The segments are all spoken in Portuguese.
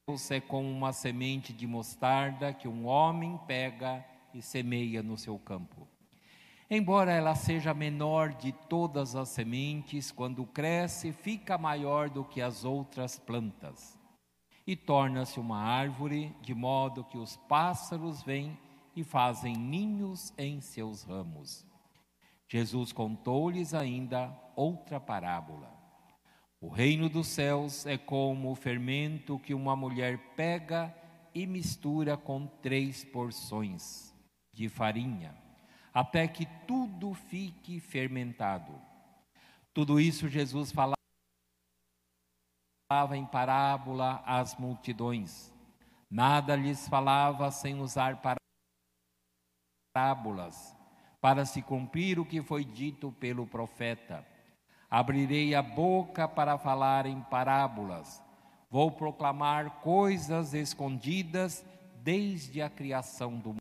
é como uma semente de mostarda que um homem pega e semeia no seu campo. Embora ela seja a menor de todas as sementes, quando cresce, fica maior do que as outras plantas e torna-se uma árvore, de modo que os pássaros vêm e fazem ninhos em seus ramos. Jesus contou-lhes ainda outra parábola. O reino dos céus é como o fermento que uma mulher pega e mistura com 3 porções de farinha, até que tudo fique fermentado. Tudo isso Jesus falava em parábola às multidões. Nada lhes falava sem usar parábolas, para se cumprir o que foi dito pelo profeta. Abrirei a boca para falar em parábolas. Vou proclamar coisas escondidas desde a criação do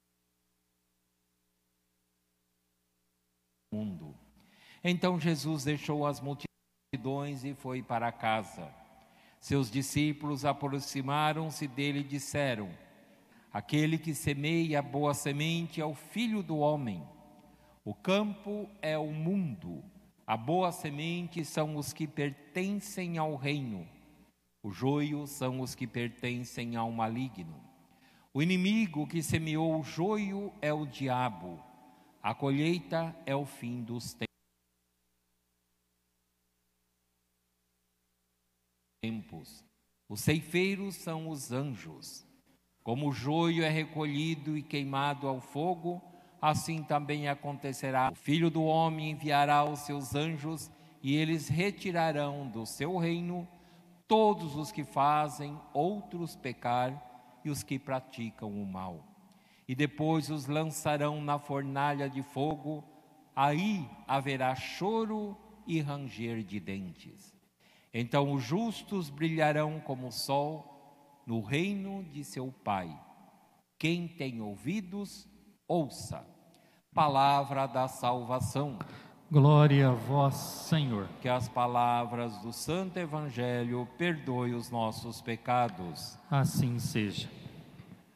mundo. Então Jesus deixou as multidões e foi para casa. Seus discípulos aproximaram-se dele e disseram: aquele que semeia a boa semente é o Filho do Homem. O campo é o mundo. A boa semente são os que pertencem ao reino. O joio são os que pertencem ao maligno. O inimigo que semeou o joio é o diabo. A colheita é o fim dos tempos. Os ceifeiros são os anjos. Como o joio é recolhido e queimado ao fogo, assim também acontecerá. O Filho do Homem enviará os seus anjos e eles retirarão do seu reino todos os que fazem outros pecar e os que praticam o mal. E depois os lançarão na fornalha de fogo. Aí haverá choro e ranger de dentes. Então os justos brilharão como o sol no reino de seu Pai. Quem tem ouvidos, ouça. Palavra da salvação. Glória a vós, Senhor. Que as palavras do Santo Evangelho perdoem os nossos pecados. Assim seja.